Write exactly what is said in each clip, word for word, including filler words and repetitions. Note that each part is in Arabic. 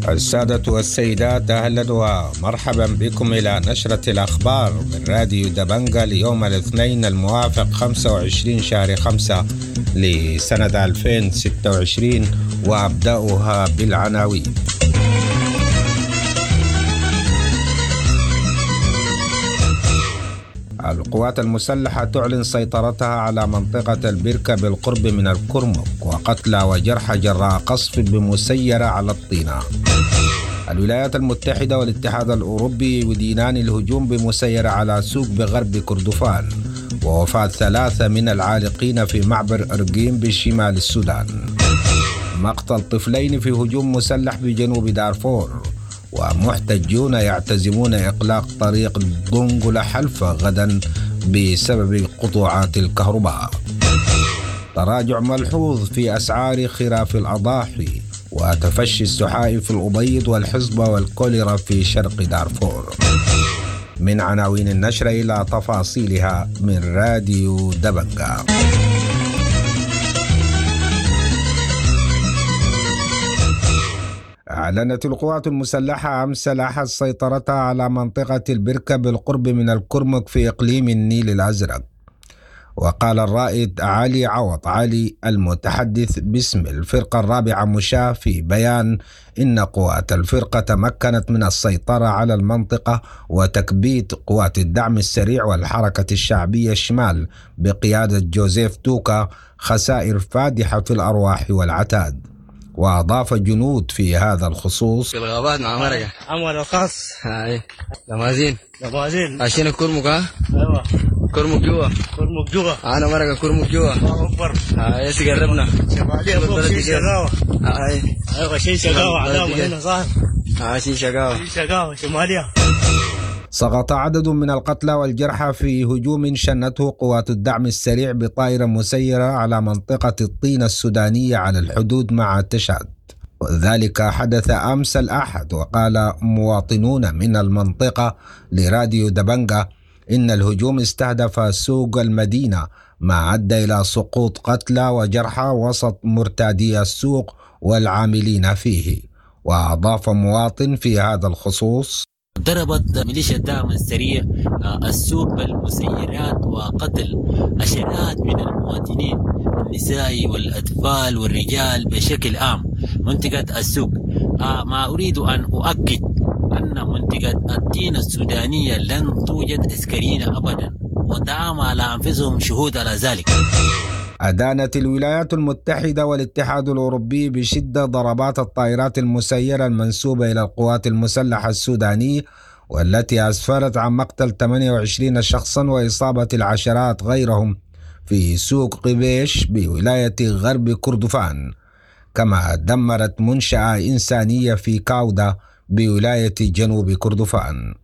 السادة والسيدات، أهلا ومرحبا بكم إلى نشرة الأخبار من راديو دبنجة ليوم الاثنين الموافق خمسة وعشرين شهر خمسة لسنة ألفين وستة وعشرين، وأبدأها بالعناوين. القوات المسلحة تعلن سيطرتها على منطقة البركة بالقرب من الكرمك، وقتلى وجرحى جراء قصف بمسيرة على الطينة. الولايات المتحدة والاتحاد الأوروبي يدينان الهجوم بمسيرة على سوق بغرب كردفان، ووفاة ثلاثة من العالقين في معبر أرقيم بشمال السودان. مقتل طفلين في هجوم مسلح بجنوب دارفور، ومحتجون يعتزمون إغلاق طريق دونغولا حلفة غدا بسبب قطوعات الكهرباء. تراجع ملحوظ في أسعار خراف الأضاحي، وتفشي السحائف في الأبيض والحصبة والكوليرا في شرق دارفور. من عناوين النشرة إلى تفاصيلها من راديو دبنجة. أعلنت القوات المسلحة أمس الأحد سيطرتها على منطقة البركة بالقرب من الكرمك في إقليم النيل الأزرق. وقال الرائد علي عوض علي المتحدث باسم الفرقة الرابعة مشاة في بيان إن قوات الفرقة تمكنت من السيطرة على المنطقة وتكبيت قوات الدعم السريع والحركة الشعبية الشمال بقيادة جوزيف توكا خسائر فادحة في الأرواح والعتاد. وأضاف جنود في هذا الخصوص: في الغابات مع مرقة عمل الخاص هاي لمازين لمازين عشان الكرمك. ها ايوه كرمك جوا كرمك جوا انا مرقة كرمك جوا اكبر. هاي قربنا شمالية فوق شي شقاوة. هاي ايوه شي شقاوة علامة هنا صار هاي شي شقاوة شي شقاوة شمالية. سقط عدد من القتلى والجرحى في هجوم شنته قوات الدعم السريع بطائرة مسيرة على منطقة الطينة السودانية على الحدود مع تشاد، وذلك حدث أمس الأحد. وقال مواطنون من المنطقة لراديو دبنجة إن الهجوم استهدف سوق المدينة، ما أدى إلى سقوط قتلى وجرحى وسط مرتادي السوق والعاملين فيه. وأضاف مواطن في هذا الخصوص: ضربت ميليشيا الدعم السريع السوق بالمسيرات وقتل عشرات من المواطنين النساء والأطفال والرجال بشكل عام منطقة السوق. ما أريد أن أؤكد أن منطقة الطينة السودانية لن توجد عسكريين أبدا، ودعم على أنفسهم شهود على ذلك. أدانت الولايات المتحدة والاتحاد الأوروبي بشدة ضربات الطائرات المسيرة المنسوبة إلى القوات المسلحة السودانية، والتي أسفرت عن مقتل ثمانية وعشرين شخصا وإصابة العشرات غيرهم في سوق قبيش بولاية غرب كردفان، كما دمرت منشأة إنسانية في كاودا بولاية جنوب كردفان.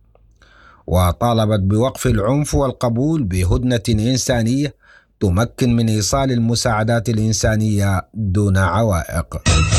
وطالبت بوقف العنف والقبول بهدنة إنسانية تمكن من إيصال المساعدات الإنسانية دون عوائق.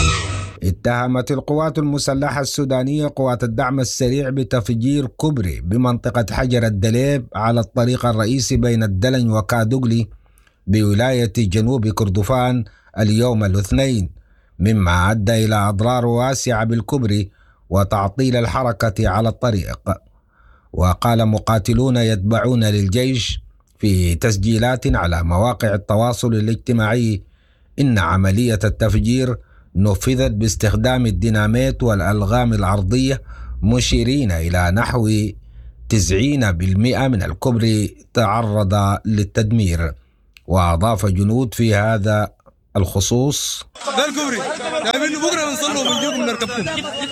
اتهمت القوات المسلحة السودانية قوات الدعم السريع بتفجير كبري بمنطقة حجر الدليب على الطريق الرئيسي بين الدلن وكادوغلي بولاية جنوب كردفان اليوم الاثنين، مما أدى إلى أضرار واسعة بالكبري وتعطيل الحركة على الطريق. وقال مقاتلون يتبعون للجيش في تسجيلات على مواقع التواصل الاجتماعي إن عملية التفجير نفذت باستخدام الديناميت والألغام العرضية، مشيرين إلى نحو تسعين بالمئة من الكوبري تعرض للتدمير. وأضاف جنود في هذا الخصوص: ده الكوبري جايبين بكره بنصلوا بنجيكم نركبكم.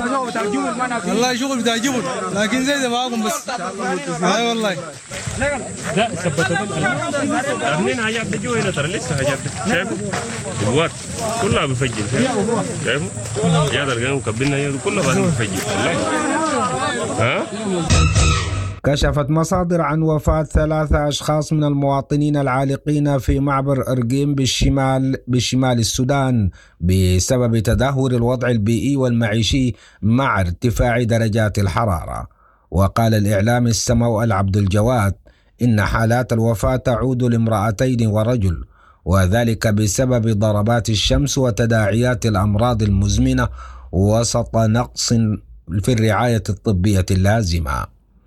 والله شغل بتاع جبل، لكن زي ده معاكم بس. اي والله لا ثبتوا منين حاجات بتجوا هنا، ترى لسه حاجات شايفوا جوات كلها بفجر. شايفوا يا ترى مكبلنا كلها بفجر والله. ها كشفت مصادر عن وفاة ثلاثة أشخاص من المواطنين العالقين في معبر أرقيم بالشمال بشمال السودان بسبب تدهور الوضع البيئي والمعيشي مع ارتفاع درجات الحرارة. وقال الإعلام السمو العبد الجواد إن حالات الوفاة تعود لامرأتين ورجل، وذلك بسبب ضربات الشمس وتداعيات الأمراض المزمنة وسط نقص في الرعاية الطبية اللازمة.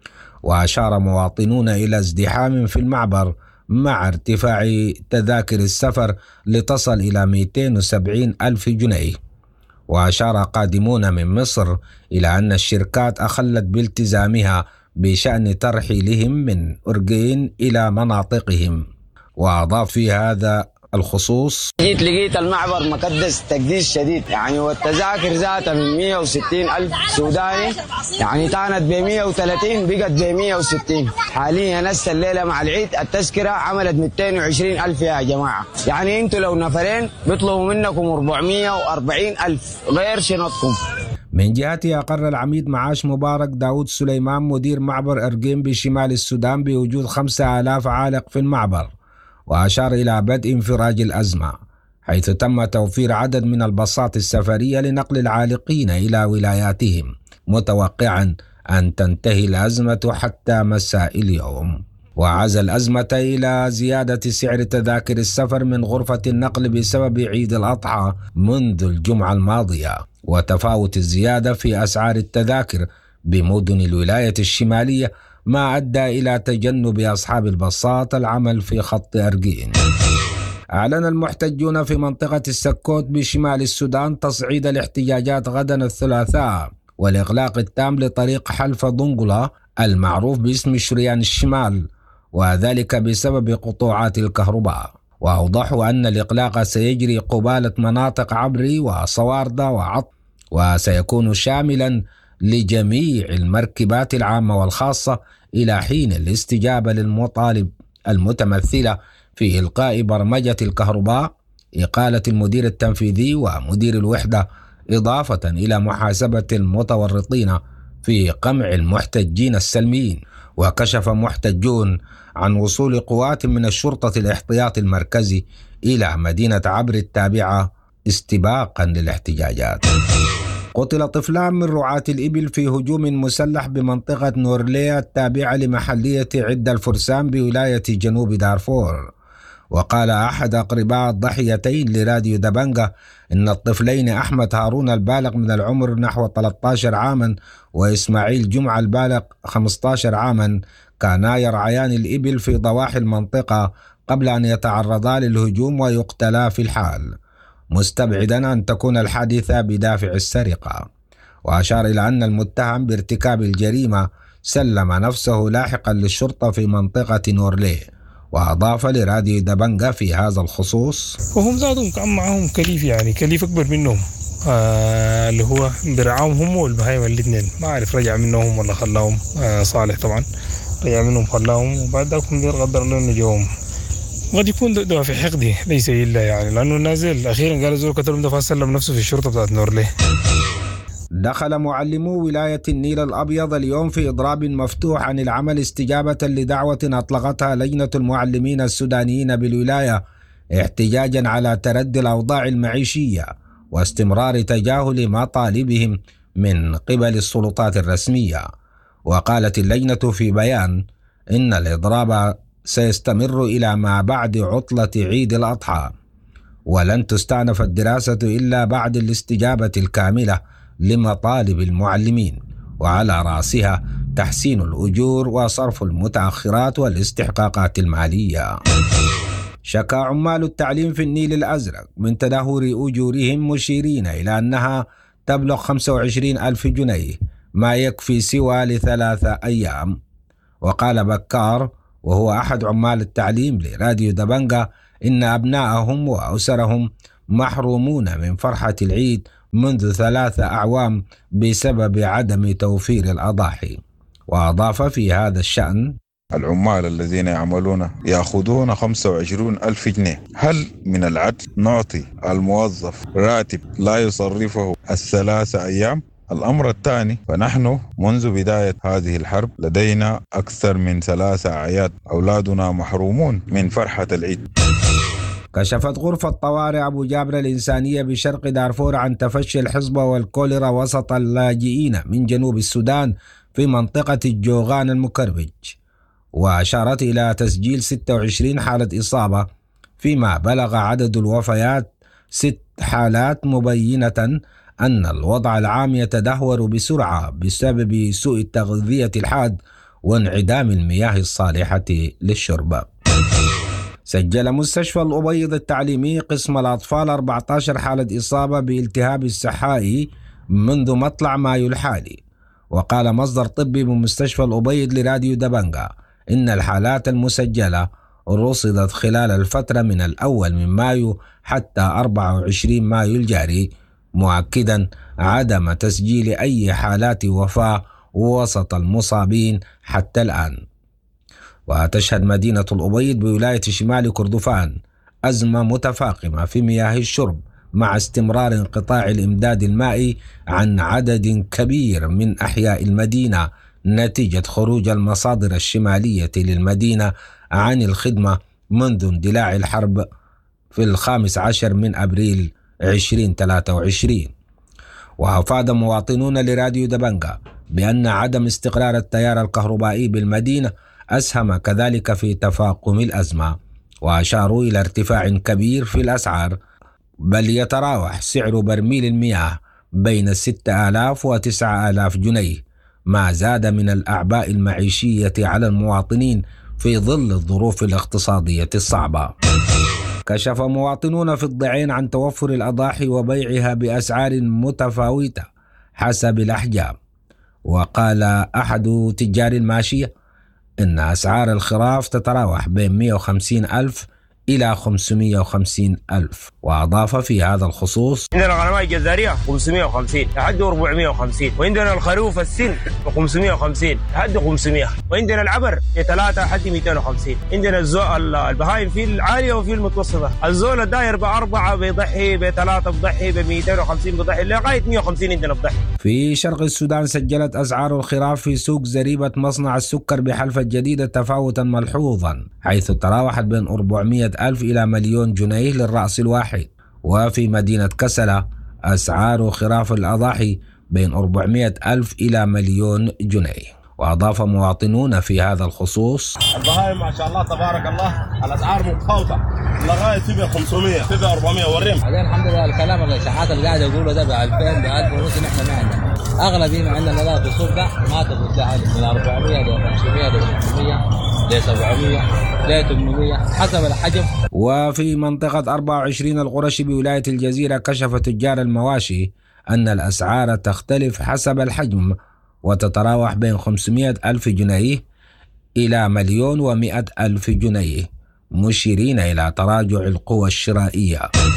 وأشار مواطنون إلى ازدحام في المعبر مع ارتفاع تذاكر السفر لتصل إلى مئتين وسبعين ألف جنيه. وأشار قادمون من مصر إلى أن الشركات أخلت بالتزامها بشأن ترحيلهم من أرجين إلى مناطقهم. وأضاف في هذا الخصوص: جيت لقيت المعبر مكدس تكديس شديد يعني، والتذاكر ذاتها من مئة وستين ألف سوداني يعني كانت ب مئة وثلاثين بقت ب مئة وستين. حاليا هسه الليله مع العيد التذكره عملت مئتين وعشرين ألف يا جماعه، يعني انتوا لو نفرين بيطلبوا منكم أربعمئة وأربعين ألف غير شنطكم. من جهته أقر العميد معاش مبارك داود سليمان مدير معبر أرجين بشمال السودان بوجود خمسة آلاف عالق في المعبر، وأشار إلى بدء انفراج الأزمة حيث تم توفير عدد من الباصات السفرية لنقل العالقين إلى ولاياتهم، متوقعا أن تنتهي الأزمة حتى مساء اليوم. وعزى الأزمة إلى زيادة سعر تذاكر السفر من غرفة النقل بسبب عيد الأضحى منذ الجمعة الماضية، وتفاوت الزيادة في أسعار التذاكر بمدن الولاية الشمالية ما أدى إلى تجنب أصحاب الباصات العمل في خط أرجين. أعلن المحتجون في منطقة السكوت بشمال السودان تصعيد الاحتجاجات غدا الثلاثاء والإغلاق التام لطريق حلفة ضنقلة المعروف باسم شريان الشمال، وذلك بسبب قطوعات الكهرباء. وأوضحوا أن الإغلاق سيجري قبالة مناطق عبري وصواردة وعط، وسيكون شاملا لجميع المركبات العامة والخاصة إلى حين الاستجابة للمطالب المتمثلة في إلقاء برمجة الكهرباء، إقالة المدير التنفيذي ومدير الوحدة، إضافة إلى محاسبة المتورطين في قمع المحتجين السلميين. وكشف محتجون عن وصول قوات من الشرطة الاحتياطي المركزي إلى مدينة عبر التابعة استباقا للاحتجاجات. قتل طفلان من رعاة الإبل في هجوم مسلح بمنطقة نورليه التابعة لمحلية عد الفرسان بولاية جنوب دارفور. وقال أحد أقرباء الضحيتين لراديو دبنجة إن الطفلين أحمد هارون البالغ من العمر نحو ثلاثة عشر عاما وإسماعيل جمعة البالغ خمسة عشر عاما كانا يرعيان الإبل في ضواحي المنطقة قبل أن يتعرضا للهجوم ويقتلا في الحال، مستبعدا أن تكون الحادثة بدافع السرقة. وأشار إلى أن المتهم بارتكاب الجريمة سلم نفسه لاحقا للشرطة في منطقة نورليه. وأضاف لراديو دبنجة في هذا الخصوص: وهم ذاتهم كان معهم كليف، يعني كليف أكبر منهم آه اللي هو برعاهم هم والبهايم الاثنين، ما أعرف رجع منهم ولا خلاهم آه صالح طبعا رجع منهم خلاهم، وبعد ذاك مدير قدر لهم جوهم. قد يكون دوافع حقدي ليس إلا يعني، لأنه نازل أخيرا قال زول قتلهم دفع سلم نفسه في الشرطة بتاعت نورليه. دخل معلمو ولاية النيل الأبيض اليوم في إضراب مفتوح عن العمل استجابة لدعوة أطلقتها لجنة المعلمين السودانيين بالولاية احتجاجا على تردي الأوضاع المعيشية واستمرار تجاهل مطالبهم من قبل السلطات الرسمية. وقالت اللجنة في بيان إن الإضراب سيستمر إلى ما بعد عطلة عيد الأضحى، ولن تستأنف الدراسة إلا بعد الاستجابة الكاملة لمطالب المعلمين، وعلى رأسها تحسين الأجور وصرف المتأخرات والاستحقاقات المالية. شكى عمال التعليم في النيل الأزرق من تدهور أجورهم مشيرين إلى أنها تبلغ خمسة وعشرين ألف جنيه، ما يكفي سوى لثلاثة أيام. وقال بكار وهو أحد عمال التعليم لراديو دبنجة إن أبنائهم وأسرهم محرومون من فرحة العيد منذ ثلاثة أعوام بسبب عدم توفير الأضاحي. وأضاف في هذا الشأن: العمال الذين يعملون يأخذون خمسة وعشرين ألف جنيه، هل من العدل نعطي الموظف راتب لا يصرفه الثلاثة أيام؟ الأمر الثاني، فنحن منذ بداية هذه الحرب لدينا أكثر من ثلاثة أعياد، أولادنا محرومون من فرحة العيد. كشفت غرفة طوارئ أبو جابر الإنسانية بشرق دارفور عن تفشي الحصبة والكوليرا وسط اللاجئين من جنوب السودان في منطقة الجوغان المكربج، وأشارت إلى تسجيل ستة وعشرين حالة إصابة، فيما بلغ عدد الوفيات ست حالات، مبينة أن الوضع العام يتدهور بسرعة بسبب سوء التغذية الحاد وانعدام المياه الصالحة للشرب. سجل مستشفى الأبيض التعليمي قسم الأطفال أربعة عشر حالة إصابة بالتهاب السحائي منذ مطلع مايو الحالي. وقال مصدر طبي بمستشفى الأبيض لراديو دبنجا إن الحالات المسجلة رصدت خلال الفترة من الأول من مايو حتى أربعة وعشرين مايو الجاري، مؤكدا عدم تسجيل أي حالات وفاة وسط المصابين حتى الآن. وتشهد مدينة الأبيض بولاية شمال كردفان أزمة متفاقمة في مياه الشرب مع استمرار انقطاع الإمداد المائي عن عدد كبير من أحياء المدينة نتيجة خروج المصادر الشمالية للمدينة عن الخدمة منذ اندلاع الحرب في الخامس عشر من أبريل ألفين وثلاثة وعشرين. وأفاد مواطنون لراديو دبنجا بأن عدم استقرار التيار الكهربائي بالمدينة أسهم كذلك في تفاقم الأزمة، وأشاروا إلى ارتفاع كبير في الأسعار، بل يتراوح سعر برميل المياه بين ستة آلاف وتسعة آلاف جنيه، ما زاد من الأعباء المعيشية على المواطنين في ظل الظروف الاقتصادية الصعبة. كشف مواطنون في الضعين عن توفر الأضاحي وبيعها بأسعار متفاوتة حسب الأحجام. وقال أحد تجار الماشية إن أسعار الخراف تتراوح بين مئة وخمسين ألف إلى خمسمئة وخمسين ألف. وأضاف في هذا الخصوص: عندنا الغنماء الجزارية خمسمئة وخمسين لحد أربعمئة وخمسين، وعندنا الخروف السن خمسمئة وخمسين لحد خمسمئة، وعندنا العبر ثلاثة لحد مئتين وخمسين. عندنا الزول البهايم في العالية وفي المتوسطة. الزول الداير بأربعة بيضحي، بثلاثة بضحي، بمئتين وخمسين بضحي، لغاية مئة وخمسين عندنا بضحي. في شرق السودان سجلت أسعار الخراف في سوق زريبة مصنع السكر بحلفة الجديدة تفاوتا ملحوظا، حيث تراوحت بين أربعمئة ألف إلى مليون جنيه للرأس الواحد. وفي مدينة كسلة أسعار خراف الأضاحي بين أربعمئة ألف إلى مليون جنيه. وأضاف مواطنون في هذا الخصوص: البهايم ما شاء الله تبارك الله الأسعار متفاوتة لغاية تبقى خمسمئة تبقى أربعمئة وريم. بعدين الحمد لله الكلام الإشاعات اللي قاعد يقولوا ده ب ألفين ب ألف ونص نحن ما عندنا. أغلبية عندنا لا في السوق ده ما تفوت من أربعمئة ل خمسمئة ل ستمئة ل سبعمئة ل ثمانمئة حسب الحجم. وفي منطقة أربعة وعشرين القرشي بولاية الجزيرة كشف تجار المواشي أن الأسعار تختلف حسب الحجم، وتتراوح بين خمسمئة ألف جنيه إلى مليون ومئة ألف جنيه، مشيرين إلى تراجع القوى الشرائية.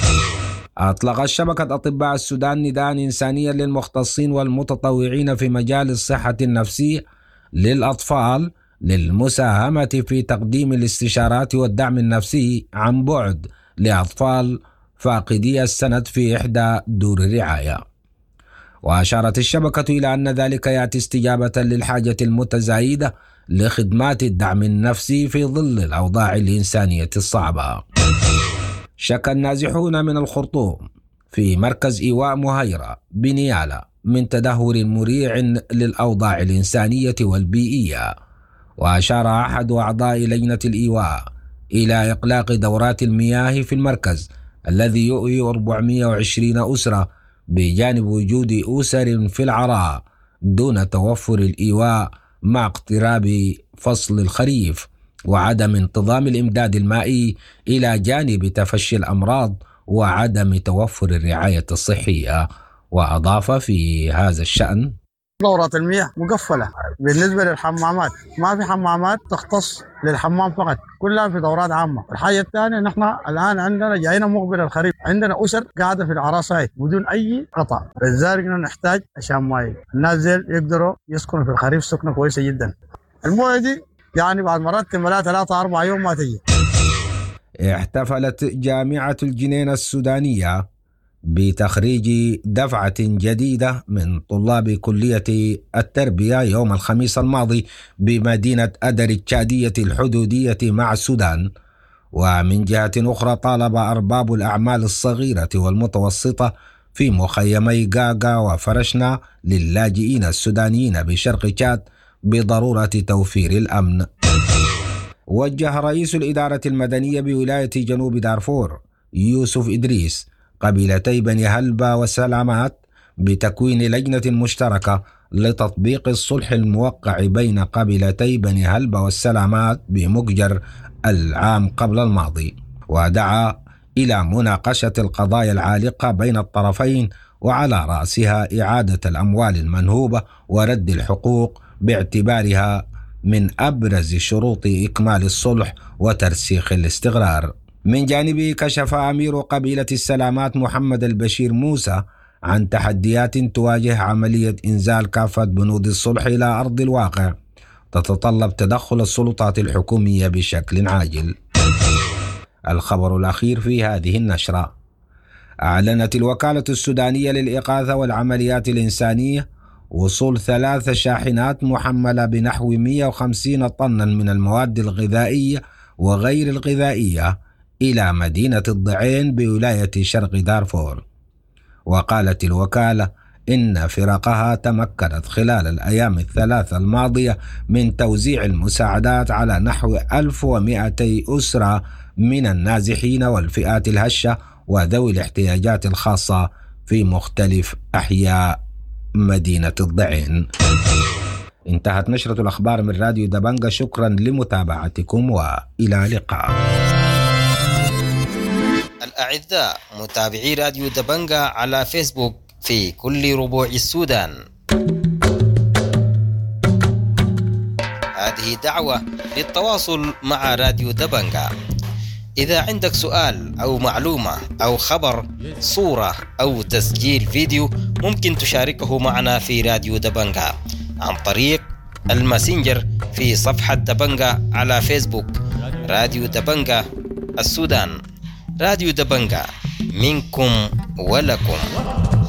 أطلقت شبكة أطباء السودان نداء إنسانيا للمختصين والمتطوعين في مجال الصحة النفسية للأطفال للمساهمة في تقديم الاستشارات والدعم النفسي عن بعد لأطفال فاقدي السند في إحدى دور الرعاية. وأشارت الشبكة إلى أن ذلك يأتي استجابة للحاجة المتزايدة لخدمات الدعم النفسي في ظل الأوضاع الإنسانية الصعبة. شكى النازحون من الخرطوم في مركز إيواء مهيرة بنيالة من تدهور مريع للأوضاع الإنسانية والبيئية. وأشار أحد أعضاء لجنة الإيواء إلى إغلاق دورات المياه في المركز الذي يؤوي أربعمئة وعشرين أسرة، بجانب وجود أسر في العراء دون توفر الإيواء مع اقتراب فصل الخريف وعدم انتظام الإمداد المائي، إلى جانب تفشي الأمراض وعدم توفر الرعاية الصحية. وأضاف في هذا الشأن: دورات المياه مقفلة بالنسبة للحمامات، ما في حمامات تختص للحمام فقط، كلها في دورات عامة. الحاجة الثانية نحن الآن عندنا جاينا مقبل الخريف، عندنا أسر قاعدة في العراصايد بدون أي قطع، لذلك نحتاج عشان ماي الناس ديل يقدروا يسكنوا في الخريف سكنة كويسة جدا. المويه دي يعني بعد مرات تملا ثلاثة أربعة يوم ما تجي. احتفلت جامعة الجنين السودانية بتخريج دفعة جديدة من طلاب كلية التربية يوم الخميس الماضي بمدينة أدر التشادية الحدودية مع السودان. ومن جهة أخرى طالب أرباب الأعمال الصغيرة والمتوسطة في مخيمي غاغا وفرشنا للاجئين السودانيين بشرق تشاد بضرورة توفير الأمن. وجه رئيس الإدارة المدنية بولاية جنوب دارفور يوسف إدريس قبيلتي بني هلبة وسلامات بتكوين لجنة مشتركة لتطبيق الصلح الموقع بين قبيلتي بني هلبة والسلامات بمججر العام قبل الماضي، ودعا إلى مناقشة القضايا العالقة بين الطرفين وعلى رأسها إعادة الأموال المنهوبة ورد الحقوق باعتبارها من أبرز شروط إكمال الصلح وترسيخ الاستقرار. من جانبه كشف أمير قبيلة السلامات محمد البشير موسى عن تحديات تواجه عملية إنزال كافة بنود الصلح إلى أرض الواقع تتطلب تدخل السلطات الحكومية بشكل عاجل. الخبر الأخير في هذه النشرة: أعلنت الوكالة السودانية للإغاثة والعمليات الإنسانية وصول ثلاث شاحنات محملة بنحو مئة وخمسين طنا من المواد الغذائية وغير الغذائية إلى مدينة الضعين بولاية شرق دارفور. وقالت الوكالة إن فرقها تمكنت خلال الأيام الثلاثة الماضية من توزيع المساعدات على نحو ألف ومئتي أسرة من النازحين والفئات الهشة وذوي الاحتياجات الخاصة في مختلف أحياء مدينة الضعين. انتهت نشرة الأخبار من راديو دبنجة، شكرا لمتابعتكم وإلى اللقاء. الأعزاء متابعي راديو دبنجة على فيسبوك في كل ربوع السودان، هذه دعوة للتواصل مع راديو دبنجة. إذا عندك سؤال أو معلومة أو خبر، صورة أو تسجيل فيديو، ممكن تشاركه معنا في راديو دبنجة عن طريق الماسنجر في صفحة دبنجة على فيسبوك. راديو دبنجة السودان، راديو دبنجة منكم ولكم.